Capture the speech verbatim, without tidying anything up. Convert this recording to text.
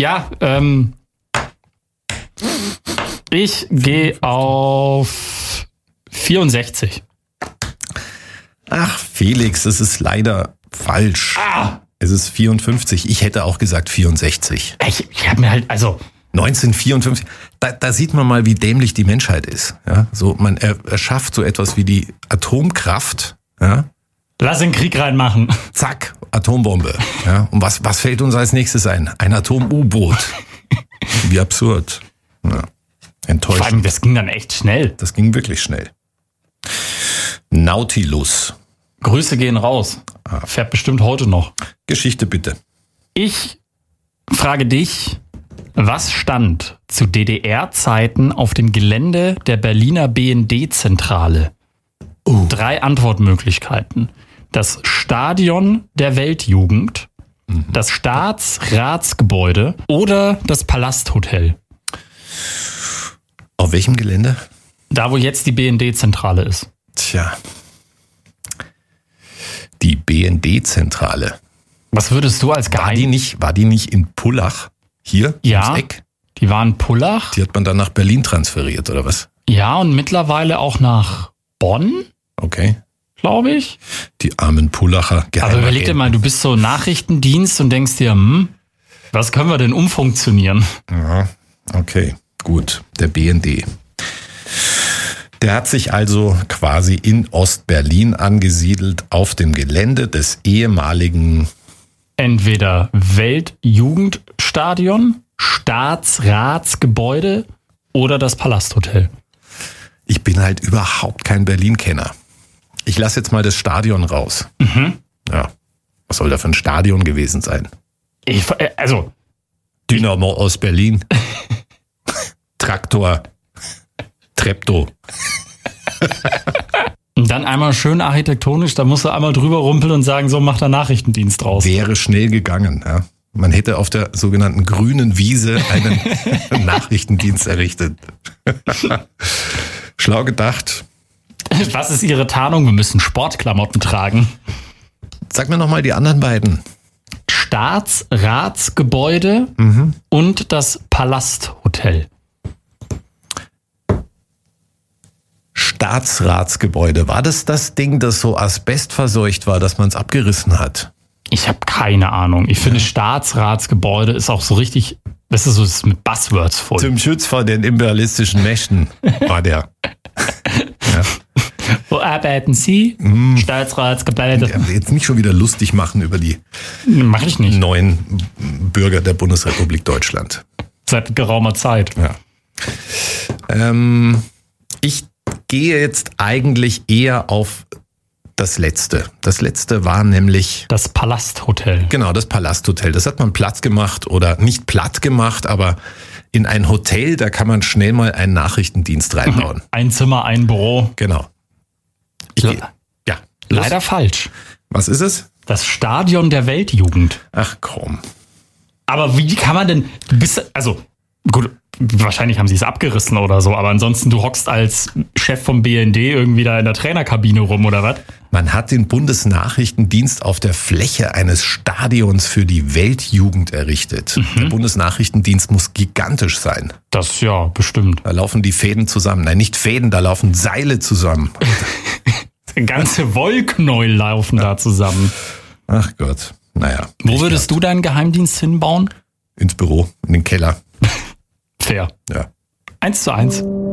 ja, ähm, ich gehe auf vierundsechzig. Ach, Felix, das ist leider falsch. Ah. Es ist vierundfünfzig. Ich hätte auch gesagt vierundsechzig. Ich, ich habe mir halt, also... neunzehnhundertvierundfünfzig, da, da sieht man mal, wie dämlich die Menschheit ist. Ja, so, man er, erschafft so etwas wie die Atomkraft. Ja. Lass den Krieg reinmachen. Zack, Atombombe. Ja, und was, was fällt uns als nächstes ein? Ein Atom-U-Boot. Wie absurd. Ja, enttäuschend. Vor allem, das ging dann echt schnell. Das ging wirklich schnell. Nautilus. Grüße gehen raus. Fährt bestimmt heute noch. Geschichte bitte. Ich frage dich, was stand zu D D R-Zeiten auf dem Gelände der Berliner B N D-Zentrale? Uh. Drei Antwortmöglichkeiten. Das Stadion der Weltjugend, mhm. das Staatsratsgebäude oder das Palasthotel. Auf welchem Gelände? Da, wo jetzt die B N D-Zentrale ist. Tja. Die B N D-Zentrale. Was würdest du als Geheim... War die nicht, war die nicht in Pullach? Hier? Ja, ums Eck? Die war in Pullach. Die hat man dann nach Berlin transferiert, oder was? Ja, und mittlerweile auch nach Bonn, Okay. glaube ich. Die armen Pullacher. Aber überleg dir mal, du bist so Nachrichtendienst und denkst dir, hm, was können wir denn umfunktionieren? Ja, okay, gut. Der B N D. Der hat sich also quasi in Ostberlin angesiedelt, auf dem Gelände des ehemaligen... Entweder Weltjugendstadion, Staatsratsgebäude oder das Palasthotel. Ich bin halt überhaupt kein Berlin-Kenner. Ich lasse jetzt mal das Stadion raus. Mhm. Ja, was soll da für ein Stadion gewesen sein? Ich, also Dynamo aus Berlin. Traktor. Treptow. Und dann einmal schön architektonisch, da musst du einmal drüber rumpeln und sagen, so macht der Nachrichtendienst draus. Wäre schnell gegangen. Ja. Man hätte auf der sogenannten grünen Wiese einen Nachrichtendienst errichtet. Schlau gedacht. Was ist Ihre Tarnung? Wir müssen Sportklamotten tragen. Sag mir nochmal die anderen beiden. Staatsratsgebäude Mhm. und das Palasthotel. Staatsratsgebäude. War das das Ding, das so asbestverseucht war, dass man es abgerissen hat? Ich habe keine Ahnung. Ich finde, Staatsratsgebäude ist auch so richtig, das ist so das ist mit Buzzwords voll. Zum Schutz vor den imperialistischen Mächten war der. Ja. Wo arbeiten Sie? Mm. Staatsratsgebäude. Ja, jetzt nicht schon wieder lustig machen über die Mach ich nicht. neuen Bürger der Bundesrepublik Deutschland. Seit geraumer Zeit. Ja. Ähm, ich gehe jetzt eigentlich eher auf das Letzte. Das Letzte war nämlich... Das Palasthotel. Genau, das Palasthotel. Das hat man platt gemacht oder nicht platt gemacht, aber in ein Hotel, da kann man schnell mal einen Nachrichtendienst reinbauen. Ein Zimmer, ein Büro. Genau. Ich Le- geh, ja. los. Leider falsch. Was ist es? Das Stadion der Weltjugend. Ach komm. Aber wie kann man denn, du bist, also gut, wahrscheinlich haben sie es abgerissen oder so, aber ansonsten du hockst als Chef vom B N D irgendwie da in der Trainerkabine rum oder was? Man hat den Bundesnachrichtendienst auf der Fläche eines Stadions für die Weltjugend errichtet. Mhm. Der Bundesnachrichtendienst muss gigantisch sein. Das ja, bestimmt. Da laufen die Fäden zusammen. Nein, nicht Fäden, da laufen Seile zusammen. Ganze Wollknäuel laufen da zusammen. Ach Gott, naja. Wo würdest du deinen Geheimdienst hinbauen? Ins Büro, in den Keller. Fair. Ja. Eins zu eins.